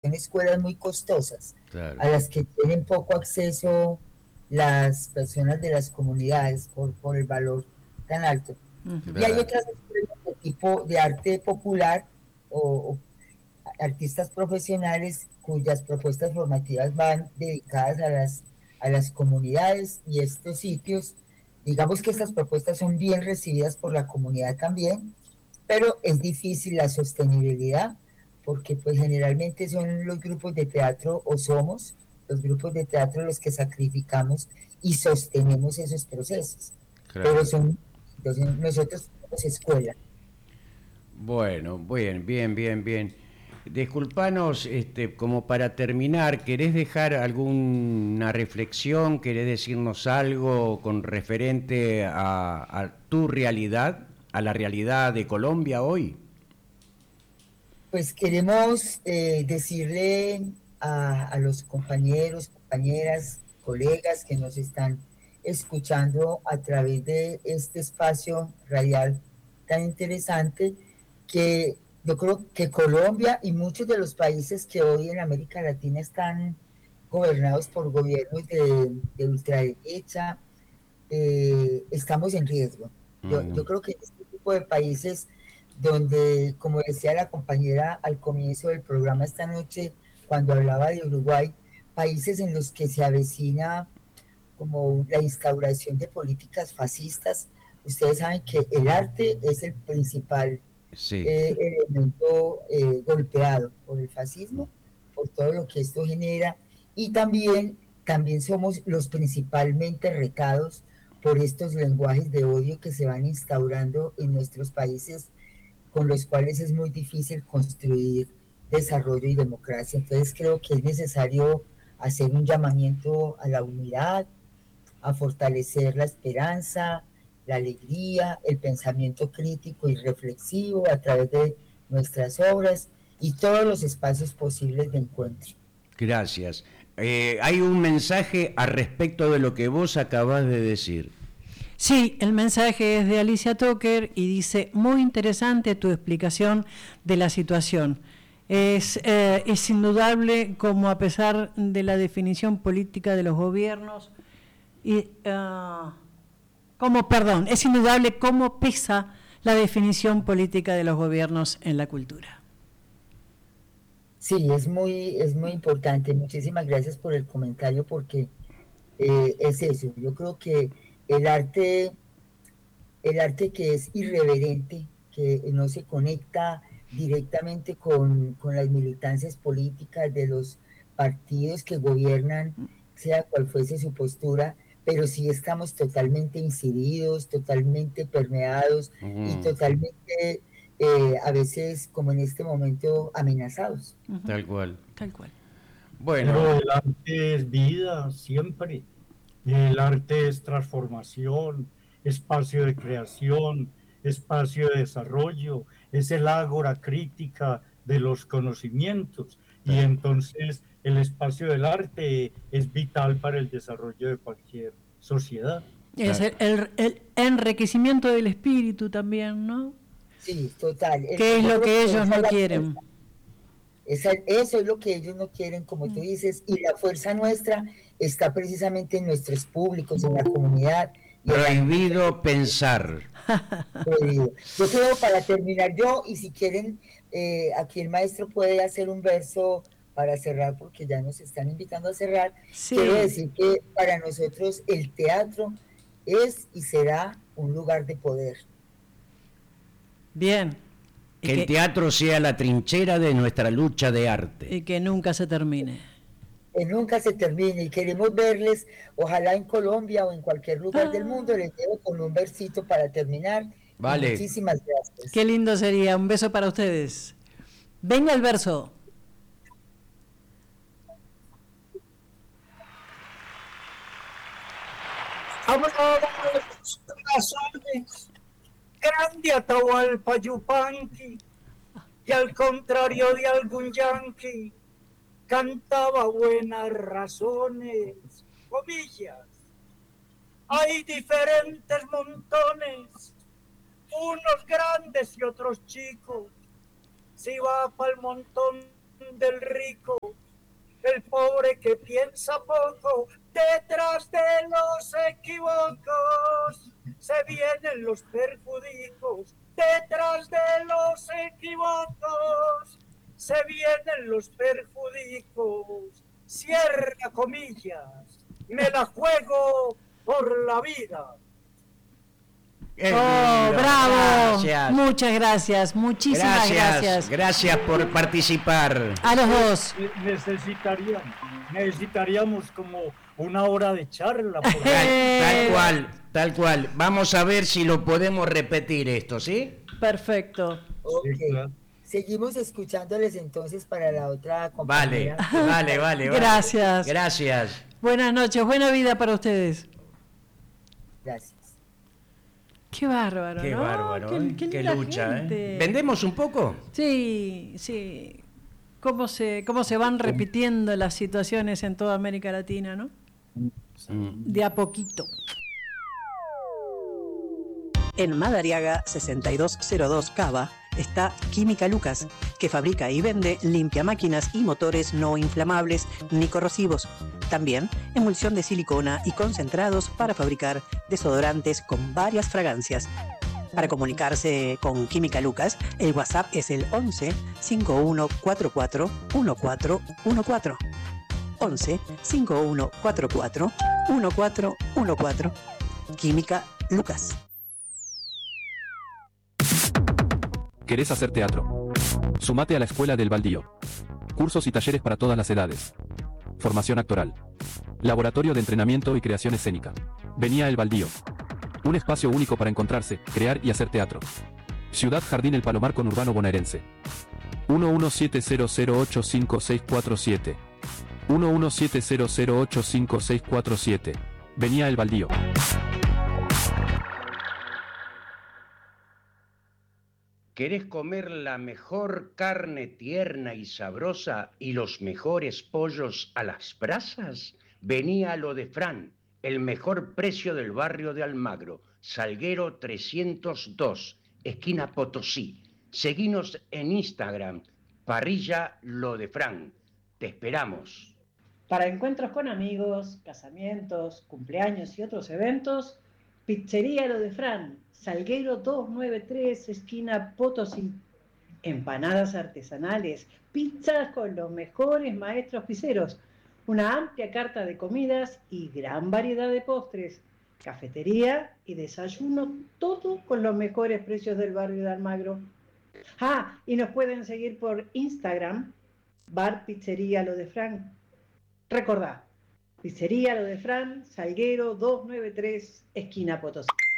son escuelas muy costosas, Claro. a las que tienen poco acceso las personas de las comunidades por el valor tan alto. Y hay Claro. otras escuelas de tipo de arte popular o artistas profesionales cuyas propuestas formativas van dedicadas a las comunidades y estos sitios. Digamos que estas propuestas son bien recibidas por la comunidad también, pero es difícil la sostenibilidad porque pues generalmente son los grupos de teatro o somos los grupos de teatro los que sacrificamos y sostenemos esos procesos. Pero Claro. son, entonces nosotros somos escuela. Bueno, bien, bien, bien, bien. Disculpanos, como para terminar, ¿querés dejar alguna reflexión? ¿Querés decirnos algo con referente a tu realidad, a la realidad de Colombia hoy? Pues queremos decirle a los compañeros, compañeras, colegas que nos están escuchando a través de este espacio radial tan interesante que yo creo que Colombia y muchos de los países que hoy en América Latina están gobernados por gobiernos de ultraderecha, estamos en riesgo. Yo Mm, creo que este tipo de países donde, como decía la compañera al comienzo del programa esta noche, cuando hablaba de Uruguay, países en los que se avecina como la instauración de políticas fascistas, ustedes saben que el arte es el principal sí. elemento golpeado por el fascismo, por todo lo que esto genera, y también somos los principalmente retados por estos lenguajes de odio que se van instaurando en nuestros países, con los cuales es muy difícil construir desarrollo y democracia. Entonces creo que es necesario hacer un llamamiento a la unidad, a fortalecer la esperanza, la alegría, el pensamiento crítico y reflexivo a través de nuestras obras y todos los espacios posibles de encuentro. Gracias. Hay un mensaje al respecto de lo que vos acabás de decir. Sí, el mensaje es de Alicia Tucker y dice, muy interesante tu explicación de la situación. Es indudable como a pesar de la definición política de los gobiernos, es indudable cómo pesa la definición política de los gobiernos en la cultura. Sí, es muy importante. Muchísimas gracias por el comentario porque es eso. Yo creo que el arte, el arte que es irreverente, que no se conecta directamente con las militancias políticas de los partidos que gobiernan, sea cual fuese su postura, pero sí estamos totalmente incididos, totalmente permeados y Mm, totalmente, a veces, como en este momento, amenazados. Uh-huh. tal cual. Tal cual. Bueno, Pero el arte es vida siempre. El arte es transformación, espacio de creación, espacio de desarrollo, es el ágora crítica de los conocimientos. Y tal, entonces el espacio del arte es vital para el desarrollo de cualquier sociedad. Es tal, el enriquecimiento del espíritu también, ¿no? Sí, total. Que es Yo lo creo que que ellos esa es no la quieren. fuerza. Eso es lo que ellos no quieren, como tú dices, y la fuerza nuestra está precisamente en nuestros públicos, en la comunidad y en la gente que prohibido pensar. prohibido. Yo creo para terminar yo, y si quieren, aquí el maestro puede hacer un verso para cerrar, porque ya nos están invitando a cerrar. Quiero Sí, decir que para nosotros el teatro es y será un lugar de poder. bien. Que el teatro sea la trinchera de nuestra lucha de arte. Y que nunca se termine. Que nunca se termine y queremos verles, ojalá en Colombia o en cualquier lugar del mundo, Ah, les llevo con un versito para terminar y Vale. muchísimas qué gracias. lindo sería. Un beso para ustedes. Venga el verso. Hablaba razones, grande Atahualpa Yupanqui, y al contrario de algún yanqui, cantaba buenas razones, comillas. Hay diferentes montones, unos grandes y otros chicos. Si va para el montón del rico, el pobre que piensa poco, detrás de los equívocos se vienen los perjudicos, detrás de los equívocos se vienen los perjudicos. Cierra comillas, me la juego por la vida. Qué ¡Oh, lindo, bravo! gracias. Muchas gracias, muchísimas gracias. Gracias por participar. A los dos. Necesitaríamos como una hora de charla. Por Tal cual. Vamos a ver si lo podemos repetir esto, ¿sí? Perfecto. Ok. Sí, claro. Seguimos escuchándoles entonces para la otra Vale, compañera. vale. Gracias. Gracias. Buenas noches, buena vida para ustedes. Gracias. Qué bárbaro, Qué ¿no? bárbaro, Qué qué linda lucha, gente. ¿Vendemos un poco? Sí, sí. Cómo se van repitiendo las situaciones en toda América Latina, ¿no? De a poquito. En Madariaga 6202 Cava está Química Lucas, que fabrica y vende limpiamáquinas y motores no inflamables ni corrosivos. También emulsión de silicona y concentrados para fabricar desodorantes con varias fragancias. Para comunicarse con Química Lucas, el WhatsApp es el 11 5144 1414. 11 5144 1414. Química Lucas. ¿Querés hacer teatro? Sumate a la Escuela del Baldío. Cursos y talleres para todas las edades. Formación actoral. Laboratorio de entrenamiento y creación escénica. Vení a El Baldío. Un espacio único para encontrarse, crear y hacer teatro. Ciudad Jardín El Palomar conurbano bonaerense. 1170085647. 1170085647. Vení a El Baldío. ¿Querés comer la mejor carne tierna y sabrosa y los mejores pollos a las brasas? Vení a Lo de Fran, el mejor precio del barrio de Almagro, Salguero 302, esquina Potosí. Seguinos en Instagram, parrilla Lo de Fran. Te esperamos. Para encuentros con amigos, casamientos, cumpleaños y otros eventos, Pizzería Lo de Fran, Salguero 293, esquina Potosí. Empanadas artesanales, pizzas con los mejores maestros pizzeros, una amplia carta de comidas y gran variedad de postres, cafetería y desayuno, todo con los mejores precios del barrio de Almagro. Y nos pueden seguir por Instagram, Bar Pizzería Lo de Fran. Recordá, Pizzería Lo de Fran, Salguero 293, esquina Potosí.